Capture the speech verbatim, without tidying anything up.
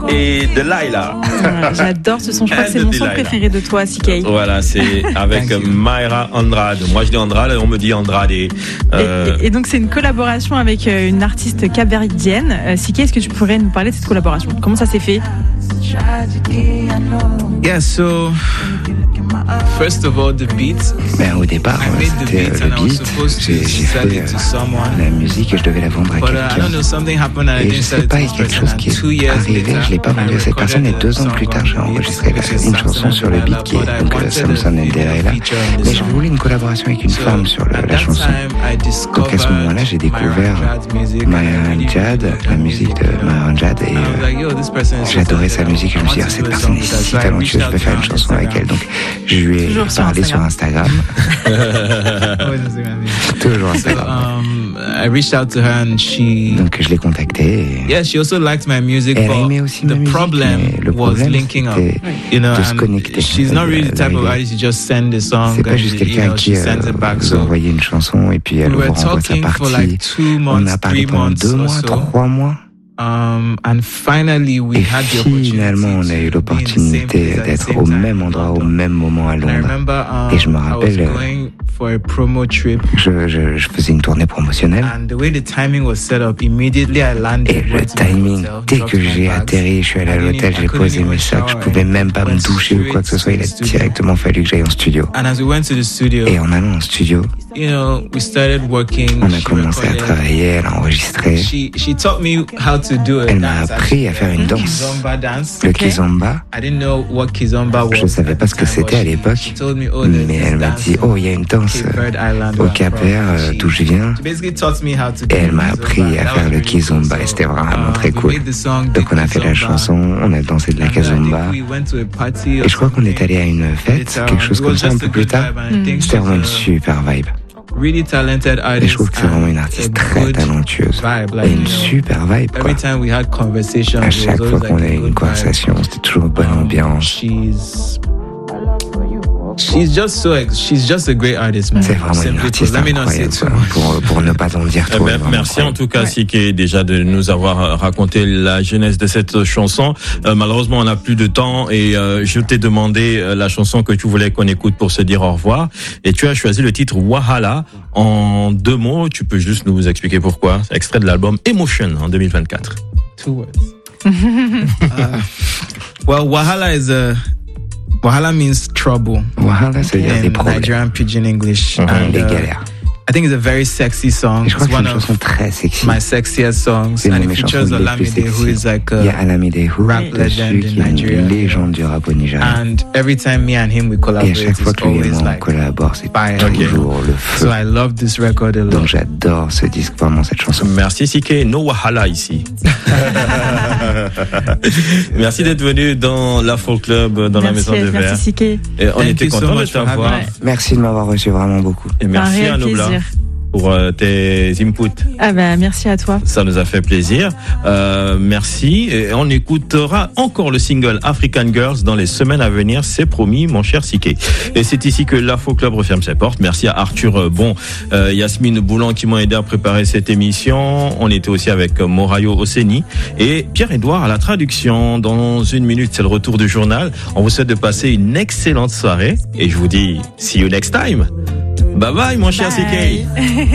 et Delilah. Ouais, j'adore ce son, je crois que c'est mon son préféré de toi, C K. Voilà, c'est avec Mayra Andrade. Moi je dis Andrade, on me dit Andrade. Euh... Et, et donc c'est une collaboration avec une artiste capverdienne. Euh, C K, est-ce que tu pourrais nous parler de cette collaboration? Comment ça s'est fait? Yeah, so first of all, the beat. Ben, au départ, c'était euh, le beat. J'ai, j'ai fait euh, la musique et je devais la vendre à quelqu'un. Et je sais pas, il y a quelque chose qui est arrivé, je l'ai pas vendu à cette personne et deux ans plus tard, j'ai enregistré la, une chanson sur le beat qui est donc euh, Samson and Delilah. Mais je voulais une collaboration avec une femme sur le, la chanson. Donc à ce moment-là, j'ai découvert Myron Jad, la musique de Myron Jad, et euh, j'adorais sa musique. Je me suis dit, ah, cette personne est si talentueuse, je vais faire une chanson avec elle. Donc je lui ai Toujours parlé sur Instagram. Toujours Instagram. So, um, I reached out to her and she. Donc je l'ai contactée. Et... Yeah, she also liked my music. Elle aimait aussi ma musique. Problem le problème, was linking up. You know, de se connecter. She's not really the type of artist you just send a song. C'est pas juste quelqu'un you know, qui euh, vous envoie une chanson et puis elle vous renvoie sa partie. Like months, On a parlé pendant deux mois, so. trois mois. Um, and finally we et had the finalement, on a eu l'opportunité d'être au même endroit, au même moment à Londres. Remember, um, et je me rappelle, for a promo trip. Je, je, je faisais une tournée promotionnelle. And the way the timing was set up, immediately I landed. Et le timing, dès que j'ai atterri, je suis allé à l'hôtel, j'ai posé mes sacs, je pouvais même pas me doucher ou quoi que ce soit. Il a directement fallu que j'aille en studio. And as we went to the studio, et en allant en studio, you know, we started working. On a commencé à travailler, elle a enregistré. She, she taught me how to do it. Elle m'a appris à faire une danse, le kizomba. Je ne savais pas ce que c'était à l'époque, mais elle m'a dit, oh, il y a une danse au Cap-Vert, d'où je viens. Et elle m'a appris à faire le kizomba et c'était vraiment très cool. Donc on a fait la chanson, on a dansé de la kizomba. Et je crois qu'on est allé à une fête, quelque chose comme ça un peu plus tard. C'était vraiment une super vibe. Really talented artist. Et je trouve que c'est vraiment une artiste très talentueuse. Vibe, like, et une super vibe, quoi. Every time we had conversations, à chaque fois qu'on a eu une conversation, c'était toujours bonne ambiance. She's... She's just so, she's just a great artist, man. C'est vraiment une artiste incroyable, pour, pour ne pas en dire trop. Eh ben, merci en tout cas, ouais. C K, déjà de nous avoir raconté la genèse de cette chanson. Euh, malheureusement, on n'a plus de temps et euh, je t'ai demandé euh, la chanson que tu voulais qu'on écoute pour se dire au revoir. Et tu as choisi le titre Wahala. En deux mots, tu peux juste nous expliquer pourquoi. C'est extrait de l'album Emotion en deux mille vingt-quatre. Two words. uh, well, Wahala is a... Wahala means trouble. Wahala, ça veut dire des problèmes. Nigerian pidgin English. Mm-hmm. And, des uh, galères. I think it's a very sexy song. Je crois it's que one c'est une chanson très sexy. My sexiest songs. C'est and it features Olamide, who is like a Il y a Olamide, rap legend in Nigeria. Une légende du rap au Nigeria. And every time me and him we collaborate, et à chaque fois que lui et moi on collabore, c'est toujours le feu. So I love this record a lot. Donc j'adore ce disque, vraiment cette chanson. Merci C K, no Wahala ici. Merci d'être venu dans l'Afro Club, dans merci, la Maison de Verre. Merci C K. Et on Thank était contents so de t'avoir. Ouais. Merci de m'avoir reçu vraiment beaucoup. Et merci à Nobla pour euh, tes inputs. Ah bah merci à toi. Ça nous a fait plaisir. Euh, merci. Et on écoutera encore le single African Girls dans les semaines à venir. C'est promis, mon cher C K. Et c'est ici que l'Afro Club referme ses portes. Merci à Arthur Bon, euh, Yasmine Boulan qui m'ont aidé à préparer cette émission. On était aussi avec Morayo Oseni et Pierre-Édouard à la traduction. Dans une minute, c'est le retour du journal. On vous souhaite de passer une excellente soirée et je vous dis see you next time. Bye bye, mon cher bye. C K.